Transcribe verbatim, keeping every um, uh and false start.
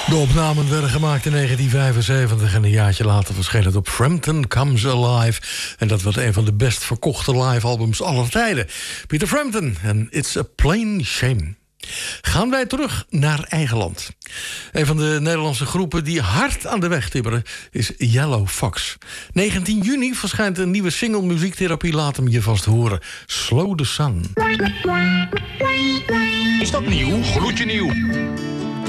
De opnamen werden gemaakt in negentien vijfenzeventig en een jaartje later verscheen het op Frampton Comes Alive. En dat was een van de best verkochte live-albums aller tijden. Peter Frampton en It's a Plain Shame. Gaan wij terug naar eigen land. Een van de Nederlandse groepen die hard aan de weg timmeren is Yellow Fox. negentien juni verschijnt een nieuwe single Muziektherapie, laat hem je vast horen. Slow the Sun. Is dat nieuw? Gloedje nieuw.